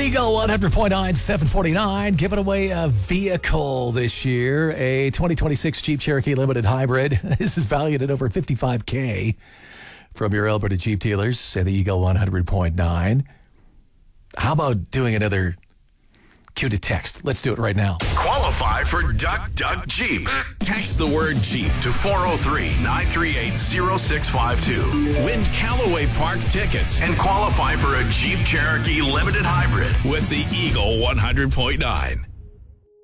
Eagle 100.9, 749, giving away a vehicle this year, a 2026 Jeep Cherokee Limited Hybrid. This is valued at over $55,000 from your Alberta Jeep dealers and the Eagle 100.9. How about doing another cue to text? Let's do it right now. Qualify for Duck Duck Jeep. Text the word Jeep to 403-938-0652. Win Callaway Park tickets and qualify for a Jeep Cherokee Limited Hybrid with the Eagle 100.9.